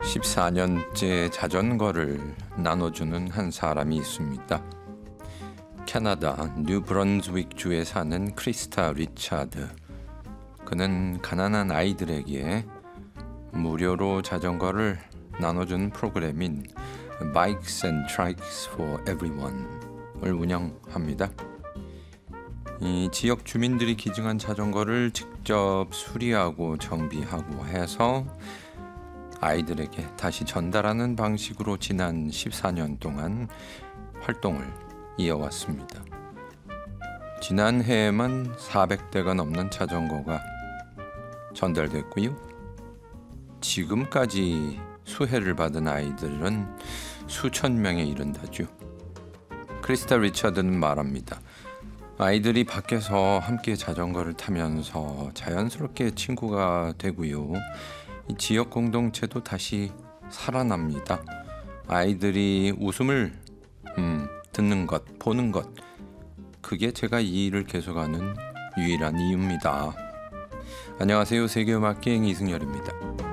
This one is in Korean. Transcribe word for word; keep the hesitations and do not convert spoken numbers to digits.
십사 년째 자전거를 나눠주는 한 사람이 있습니다. 캐나다 뉴브런즈윅 주에 사는 크리스타 리차드. 그는 가난한 아이들에게 무료로 자전거를 나눠주는 프로그램인 Bikes and Trikes for Everyone을 운영합니다. 이 지역 주민들이 기증한 자전거를 직접 수리하고 정비하고 해서 아이들에게 다시 전달하는 방식으로 지난 십사 년 동안 활동을 이어왔습니다. 지난해에만 사백 대가 넘는 자전거가 전달됐고요. 지금까지 수혜를 받은 아이들은 수천 명에 이른다죠. 크리스타 리차드는 말합니다. 아이들이 밖에서 함께 자전거를 타면서 자연스럽게 친구가 되고요. 이 지역 공동체도 다시 살아납니다. 아이들이 웃음을 음, 듣는 것, 보는 것, 그게 제가 이 일을 계속하는 유일한 이유입니다. 안녕하세요. 세계음악기행 이승열입니다.